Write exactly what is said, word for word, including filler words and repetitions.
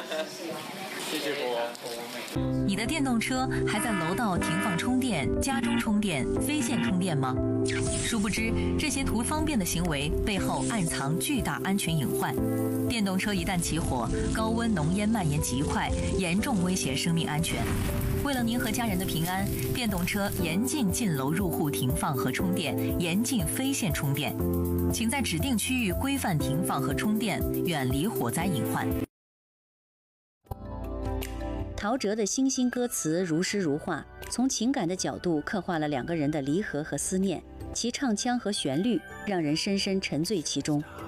谢谢国王。 你的电动车还在楼道停放充电、家中充电、非线充电吗？殊不知，这些图方便的行为背后暗藏巨大安全隐患。电动车一旦起火，高温浓烟蔓延极快，严重威胁生命安全。为了您和家人的平安，电动车严禁进楼入户停放和充电，严禁非线充电。请在指定区域规范停放和充电，远离火灾隐患。 陶喆的星星歌词如诗如画，从情感的角度刻画了两个人的离合和思念，其唱腔和旋律让人深深沉醉其中。